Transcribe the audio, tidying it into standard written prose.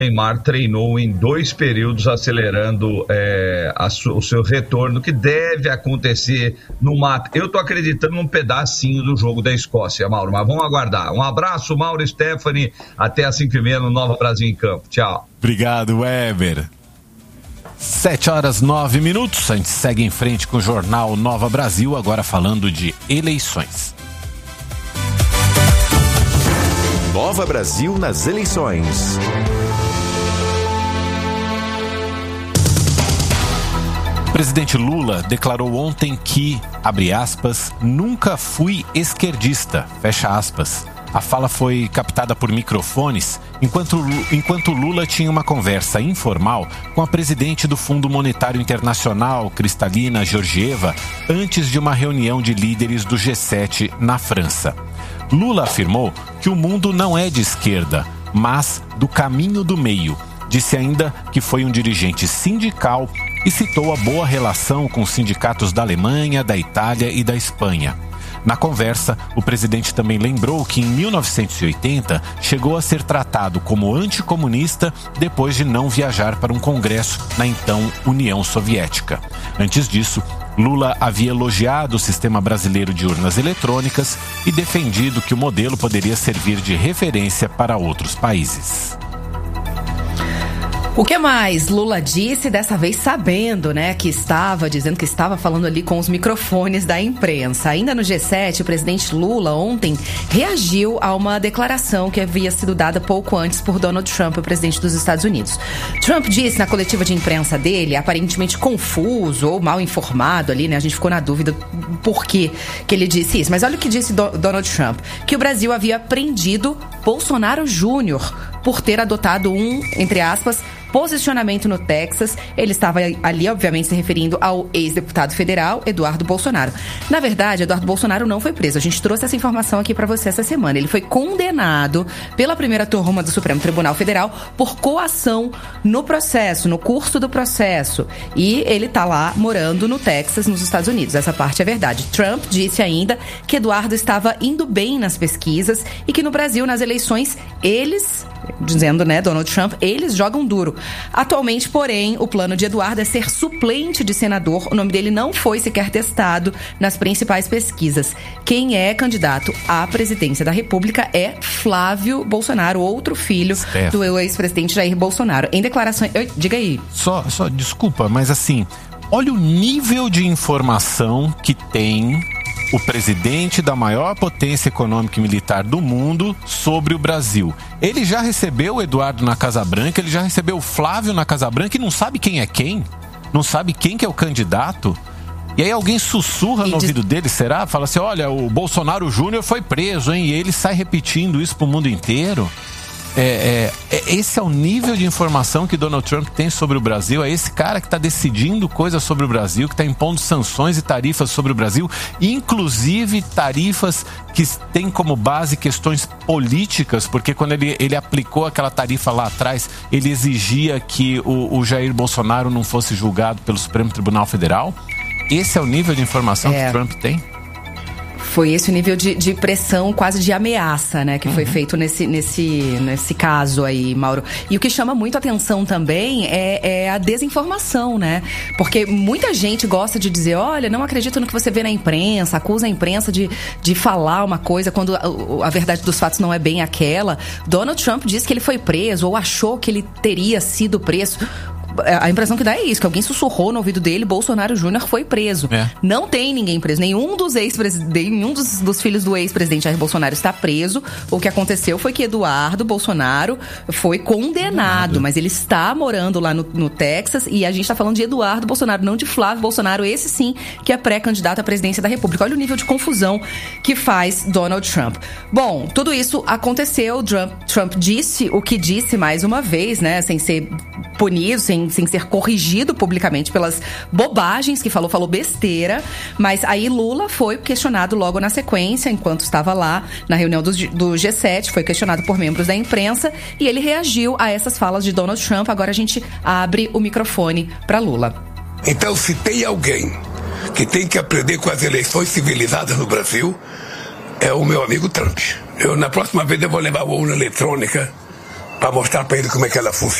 Neymar treinou em 2 períodos, acelerando o seu retorno, que deve acontecer no mata. Eu estou acreditando num pedacinho do jogo da Escócia, Mauro, mas vamos aguardar. Um abraço, Mauro e Stephanie, até às 5h30 no Nova Brasil em Campo. Tchau. Obrigado, Weber. 7h09. A gente segue em frente com o jornal Nova Brasil, agora falando de eleições. Nova Brasil nas eleições. O presidente Lula declarou ontem que, abre aspas, nunca fui esquerdista, fecha aspas. A fala foi captada por microfones enquanto Lula tinha uma conversa informal com a presidente do Fundo Monetário Internacional, Kristalina Georgieva, antes de uma reunião de líderes do G7 na França. Lula afirmou que o mundo não é de esquerda, mas do caminho do meio. Disse ainda que foi um dirigente sindical e citou a boa relação com os sindicatos da Alemanha, da Itália e da Espanha. Na conversa, o presidente também lembrou que em 1980 chegou a ser tratado como anticomunista depois de não viajar para um congresso na então União Soviética. Antes disso, Lula havia elogiado o sistema brasileiro de urnas eletrônicas e defendido que o modelo poderia servir de referência para outros países. O que mais Lula disse, dessa vez sabendo, dizendo que estava falando ali com os microfones da imprensa. Ainda no G7, o presidente Lula ontem reagiu a uma declaração que havia sido dada pouco antes por Donald Trump, o presidente dos Estados Unidos. Trump disse na coletiva de imprensa dele, aparentemente confuso ou mal informado ali, a gente ficou na dúvida por que ele disse isso. Mas olha o que disse Donald Trump, que o Brasil havia prendido Bolsonaro Júnior por ter adotado entre aspas, posicionamento no Texas. Ele estava ali, obviamente, se referindo ao ex-deputado federal, Eduardo Bolsonaro. Na verdade, Eduardo Bolsonaro não foi preso. A gente trouxe essa informação aqui para você essa semana. Ele foi condenado pela primeira turma do Supremo Tribunal Federal por coação no processo, no curso do processo. E ele está lá morando no Texas, nos Estados Unidos. Essa parte é verdade. Trump disse ainda que Eduardo estava indo bem nas pesquisas e que no Brasil, nas eleições, dizendo, Donald Trump, eles jogam duro. Atualmente, porém, o plano de Eduardo é ser suplente de senador. O nome dele não foi sequer testado nas principais pesquisas. Quem é candidato à presidência da República é Flávio Bolsonaro, outro filho do ex-presidente Jair Bolsonaro. Em declarações... Diga aí. Só, desculpa, mas assim, olha o nível de informação que tem o presidente da maior potência econômica e militar do mundo sobre o Brasil. Ele já recebeu o Eduardo na Casa Branca, ele já recebeu o Flávio na Casa Branca e não sabe quem é quem? Não sabe quem que é o candidato? E aí alguém sussurra no ouvido dele, será? Fala assim, olha, o Bolsonaro Júnior foi preso, hein? E ele sai repetindo isso pro mundo inteiro. Esse é o nível de informação que Donald Trump tem sobre o Brasil. É esse cara que está decidindo coisas sobre o Brasil, que está impondo sanções e tarifas sobre o Brasil, inclusive tarifas que têm como base questões políticas, porque quando ele aplicou aquela tarifa lá atrás, ele exigia que o Jair Bolsonaro não fosse julgado pelo Supremo Tribunal Federal. Esse é o nível de informação que Trump tem? Foi esse o nível de pressão, quase de ameaça, que foi feito nesse caso aí, Mauro. E o que chama muito atenção também é a desinformação, Porque muita gente gosta de dizer, olha, não acredito no que você vê na imprensa, acusa a imprensa de falar uma coisa quando a verdade dos fatos não é bem aquela. Donald Trump disse que ele foi preso ou achou que ele teria sido preso. A impressão que dá é isso, que alguém sussurrou no ouvido dele, Bolsonaro Júnior foi preso. Não tem ninguém preso, nenhum dos filhos do ex-presidente Jair Bolsonaro está preso. O que aconteceu foi que Eduardo Bolsonaro foi condenado, mas ele está morando lá no Texas, e a gente está falando de Eduardo Bolsonaro, não de Flávio Bolsonaro, esse sim que é pré-candidato à presidência da República. Olha o nível de confusão que faz Donald Trump. Bom, tudo isso aconteceu, Trump disse o que disse mais uma vez, sem ser punido, sem ser corrigido publicamente pelas bobagens que falou besteira, mas aí Lula foi questionado logo na sequência, enquanto estava lá na reunião do G7, foi questionado por membros da imprensa e ele reagiu a essas falas de Donald Trump. Agora a gente abre o microfone para Lula. Então, se tem alguém que tem que aprender com as eleições civilizadas no Brasil, é o meu amigo Trump. Na próxima vez eu vou levar a urna eletrônica para mostrar para ele como é que ela funciona.